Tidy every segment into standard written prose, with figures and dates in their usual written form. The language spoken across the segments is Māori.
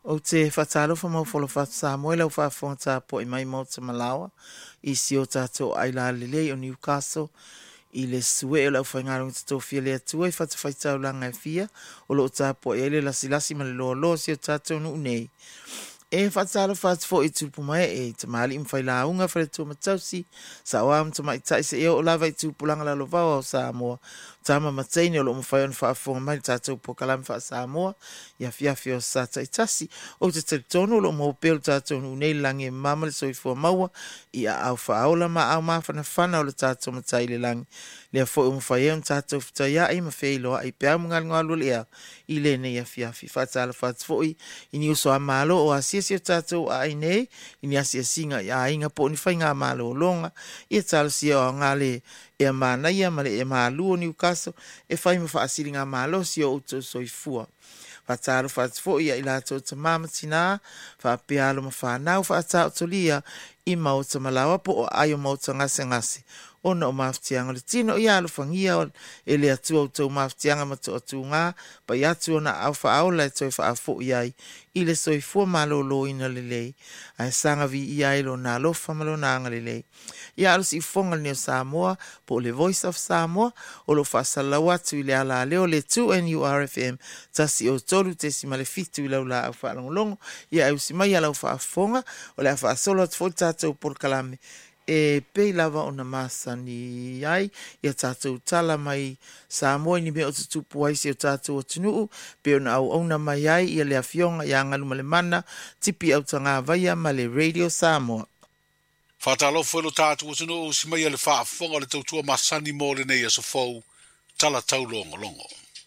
O te whatalo wha mau wholo whatu Samoa lau whaafonga po I mai mau te malawa I si o tātou aila lelei o Newcastle I le sue o lau whaingarong te tōwhia lea tua I whatu whaitau langa e fia o lo tā po e le lasi ma le loa loa si o tātou nu nei. E whatalo whatu fo I tupu mai e te maali mwhai la unga whare tua matausi sa o am tama I taise e o lava I tupu langa la lovawa o Samoa. Tama mataini o lo mwhai on whaafonga mai tātou po kalami wha Samoa ia fiafi o sata I tasi o te teritono o lo mwopeo tātou nu nei langi e mama le soifua maua I a au whaaola ma au mawhana whana o le tātou matai le langi. Lea fo o mwhai on tātou whitai ai ma whailoa I pēa mga ngalu lea I le nei a fiafi. Whatala whatu fo I ni uso a malo o asiasi o tātou a ai nei I ni asia singa I a inga po ni whai ngā malo o longa I a talo sia o ngale e a mana ia ma le e malu o Newcastle e whai ma whaasiri ngā malo si o uto soifua. Whataro whatfo ia I lato ta mamatina whapealo ma whanau whaatao tolia I mauta malawa po o ayo mauta ngase. Ona o maftianga le tino I alu whangia o e le atua o tau maftianga ma to atu ngā pa I atu ona au whaola e toi whaafo iai I le soifua malo lo ina lelei. Ai sanga vi iai lo nā lofa malo nanga lelei. I alu si fonga ni o Samoa po le Voice of Samoa o lo whaasalawa tu I le ala leo le 2NURFM tasi o tolu te si male fitu I lau la au whaalongolongo I au si mai alau whaafonga o le a whaasolo atu fo tātou por kalame. E pei lava o na masani ai ia tātou tala mai Samoa ni me o tutupu ai si o tātou o tunuu pe o na au na mai ai ia le afionga ia ngalu male mana tipi au tanga vaia ma le Radio Samoa. Whatalo whelo tātou o tunuu si mai le whaafonga le tautua masani mo le nei aso fau tala tau longo.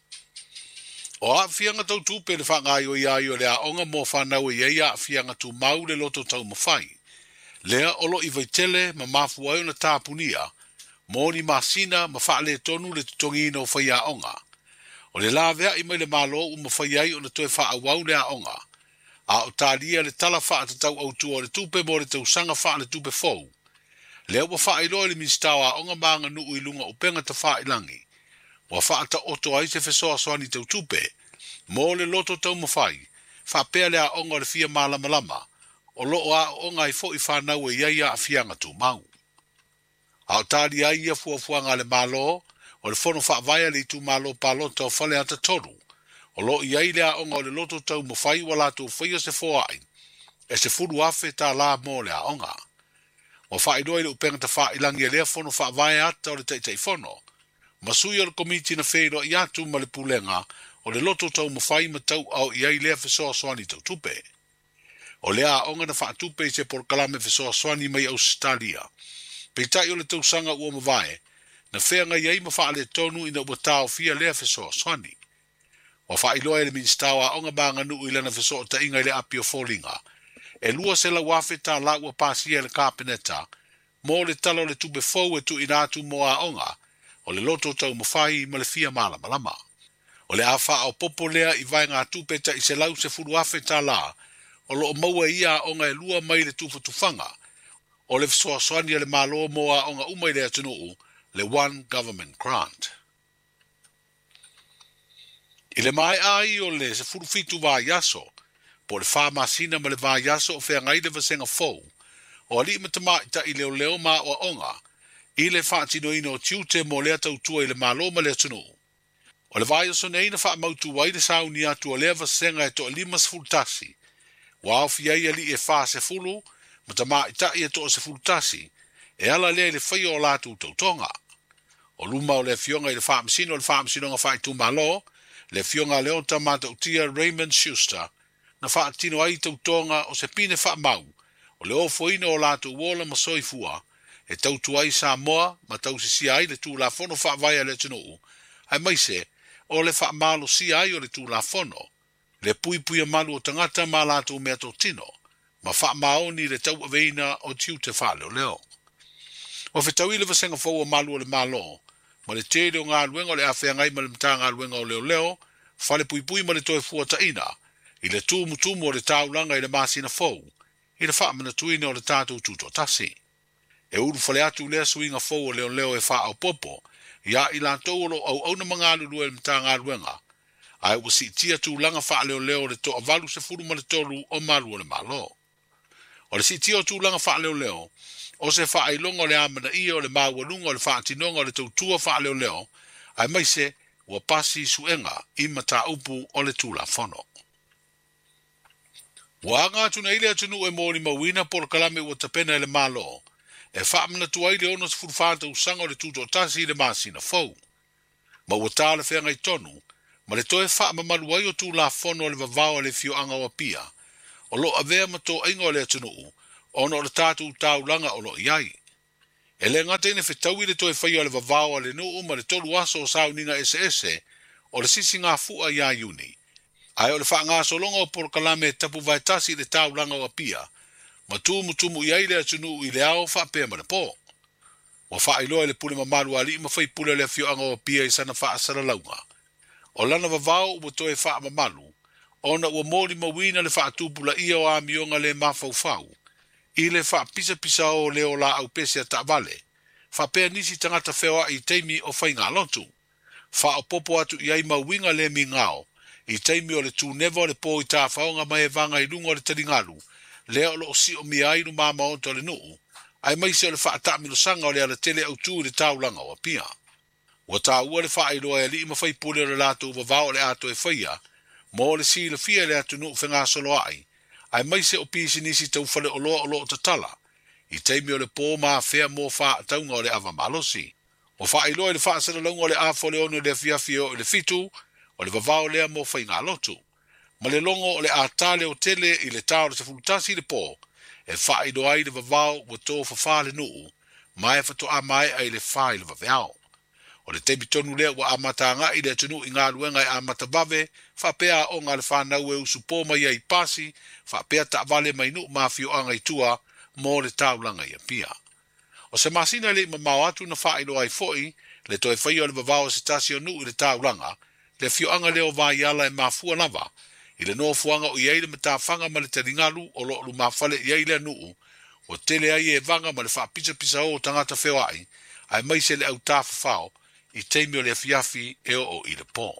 O a fianga tautu pe le whangai o iai o le a onga mo whanau e ia a fianga tu mau le loto tau mawhai. Lea olo I vaitele ma mafu ai na tāpunia, mōni masina ma whaale tonu le tutongina o whaia onga. O le lavea I mai le malo u ma whaiai o na toe whaawau le a onga. A o tālia le tala wha tatau au tua o le tupe mo le tausanga wha le tupe fau. Lea ua whaailoa le minstawa a onga maanga nuu I lunga o penga ta whaailangi. Ua whaata oto ai se fesoa soani tau tupe, mo le loto tau mawhai, whaapea le a onga le fia malama. O loo a o ngai fo I whanau e iaia a fianga tu mau. A o tāri ai ia fuafuanga le malo, o le whono whaavaya le tu malo palota o whale ata toru. O loo iai le a onga o le loto tau mawhai wala tu whaia se foai, e se furu afe tā la mo le a onga. O whaidoi le upenga ta whailangi e lea whono whaavaya ata o le teitei whono. Masui o le komiti na whairo I atu ma le pulenga, o le loto tau mawhai ma tau au iai lea whesoa soani tau tupe. O lea onga na whaatupe se por kalame fesoa swani mai Australia. Peitai o le tausanga ua mawae, na whenga iei ma whaale tonu ina ua tau fia lea fesoa swani. Wa whailoa e le minstawa onga banga nuu ilana fesoa ta inga ile api o fōlinga. E lua se la wafe ta la ua pasia le kāpeneta, mo le talo le tupe fau e tu inatu moa onga, o le loto tau mawhai ma le fia malama. O le awha o popo lea I vai ngā tupe ta I se lau se furu afe ta la, o lo maua ia onga e lua mai le tufa tufanga, o le fesoa soani le malo moa onga umai le atunuu, le One Government Grant. I le mai ai o le se furufitu vā yaso, po le whāmasina ma le vā yaso o whea ngai le vasenga fau, o ali matama ita I leo ma o onga, I le whaatino ino o tiute mo lea tautua I le malo ma le atunuu. O le vā yaso neina wha mautu wai le sauni atu o lea vasenga e to limas fultasi, wa ofia ia li e fa se fulu, ma tama ita ia to se fultasi, e ala lea le whai o lātu tautonga. O luma o le fionga I le whaamsino nga whai tu malo, le fionga leo tamata utia Raymond Schuster, na whaatino ai tautonga o se pine wha mau, o le ofoina o lātu wola ma soifua, e tautu ai Samoa, ma tausi si ai le tū la fono wha vaya le tunuu, ai maise, o le wha malo si ai o le tū la fono, le pui malu o tangata ma lātou mea tō tino, ma wha maoni le tau aveina o tiu te wha leo. O whetau I le vasenga fau o malu o le malo, ma le tere o ngā luenga o le awhea ngai ma le mta ngā luenga o leo, whale pui ma le toi fua taina, I le tūmutumu o le taulanga I le masina fau, I le wha mana tuina o le tātou tuto tasi. E uru whale atu lea suinga fau o leo e wha au popo, ia I lātou o lo au na mga lulu e le mta ngā luenga, Ai ua si tia tūlanga wha leo leo le toa valu se furu ma le tolu o malu o le malo. O le si tia o tūlanga wha leo leo, o se wha ai longa o le amana ia o le mawalunga o le wha atinonga o le tautua wha leo leo, ai mai se ua pasi suenga i mata upu o le tūla whono. Wa ngā tuna ile atunu e mōri mawina por kalame ua tapena le malo, e wha amana tua ile ono se furu whanta usanga o le tūto tasi le masina fau. Ma ua tā le whenga i tonu, ma le toe wha mamalu ai o tūla whono le vavao le fio anga o pia, o lo avea ma tō ingo le atunu, ono o le tātu tau langa o lo iai. E le ngata ine whetau i le toe whaia le vavao le nuu ma le tolu aso o sauninga ese, o le sisi ngā fua ia iuni. Ai o le wha ngā solonga o por kalame tapu vai tasi le tau langa o pia, ma tumu iai le atunu i le ao wha pēr ma le pō. Wa wha iloa le pule mamalu ali ma whai pule le fio anga o pia i sana wha asara launga. O lana vavao ua toe wha mamalu, ona ua mōri mawina le wha atupula ia o amionga le mawhau. I le wha pisa o leo la au pese a ta'vale, wha pēr nisi tangata whewa i teimi o whai ngā lotu. Wha o popo atu i ai mawinga le mi ngāo, i teimi o le tūnevo le pō i tā whaonga mai e vanga i lunga o le taringalu, leo lo o si o mi airu māma o to le nuu, ai mai se o le wha atamilo sanga o le ala tele au tū le taulanga o pia. Wa tā ua le wha ailoa e li ima whai pule o le lato uwa vao le ato e whaia, mo le si le fia le atu nuu whenga solo ai, ai mai se o pisi nisi tau whale o loa tatala, i teimi o le pō maa whea mō wha taunga o le awa malosi. O wha ailoa i le wha asana launga o le afo le ono le fiafio o le fitu, o le vavao lea mō whai ngā lotu. Ma le longo o le atale o tele i le tau le se fulutasi le pō, e wha ailoa ai le vavao wa tō whawha le nuu, mai e whato a mai ai le wha i le vaveao. O le teimi tonu lea wa amatanga i le atunu i ngā luenga i amata vave, whapea o ngā le whanau e usu pō mai ai pasi, whapea ta vale mai nu mawhio anga i tua, mō le taulanga i a pia. O se masina le mamau atu na whailo ai foi, le toe whaio le vavao se tasi o nu i le taulanga, le fio anga leo vai ala e mafua lava, i le no fuanga o iei le matawhanga ma le taringalu o lo lu mawhale iei le nuu, o tele ai e vanga ma le wha pisa o tangata whewai, ai mai se le au tāwhawhao, i teimi o le afiafi e o i le pō.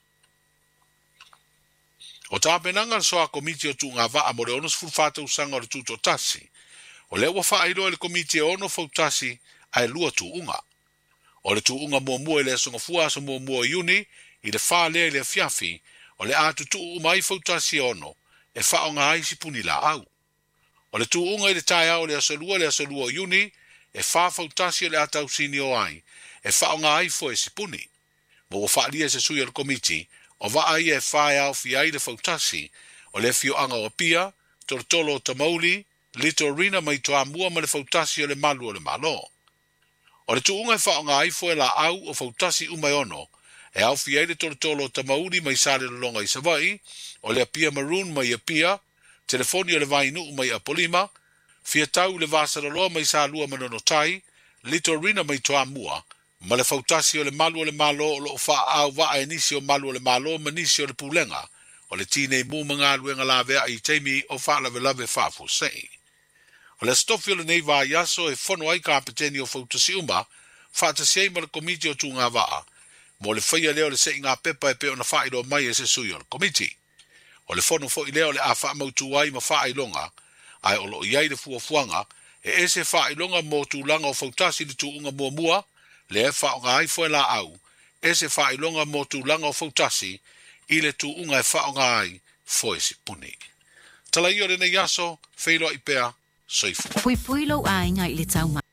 O tāpenanga soa komiti o tū ngā vaa mo le ono sfulfata usanga o le tūto tasi, o le ua wha ailoa le komiti e ono fautasi ai lua tū unga. O le tū unga mua le songa fuasa mua iuni, i le wha lea le afiafi, o le atu tū umai fautasi ono, e wha o ngā aisi puni la au. O le tū unga i le tai au le asalua iuni, e wha fautasi o le atau sini o ai, e wha o ngā aifo e sipuni. Mo o wha lia se sui al komiti, o wa ai e wha e au fi ai le fautasi, o le fio anga o pia, tolo o tamauli, lito rina mai toa mua ma le fautasi o le malu o le malo. O le tuunga e wha o ngā aifo e la au o fautasi umai ono, e au fi ai le tolo o tamauli mai sale longa i savai, o le apia maroon mai apia, telefoni o le vainu mai apolima, fia tau le vasaraloa mai sa lua manonotai, lito rina mai toa mua, ma le fautasi o le malu o le malo o lo wha au wa e nisi o malu o le malo ma nisi o le pulenga, o le tine mu mga luenga la vea i teimi o wha lave whafu sei. O le stofi o le nei wa yaso e fono ai ka apeteni o fautasi uma, whaatasi ei ma le komiti o tū ngā waa, mo le whaia leo le sei ngā pepa e peo na whairo mai e se sui o le komiti. O le fono fo i leo le a wha mautu ai ma wha ilonga, ai o lo iai le fuafuanga, e se wha ilonga mo tū langa o fautasi le tū unga mua, le e wha o ngā ai foe la au, e se wha ilonga mo tū langa o fautasi, i le tū unga e wha o ngā ai foe si puni. Tala i o rene yaso, whailo i pea, soifu. Pui lau a inga i le tau mai.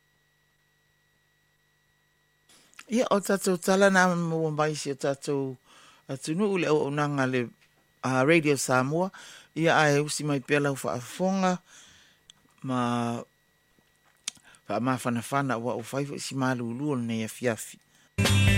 Ia o tatou tala na mua mai si o tatou tunu ule o nanga le Radio Samoa. Ia ai usi mai pea lau whaafonga ma wha whanawhana ua o whaifu si malulu o nei a fiafi.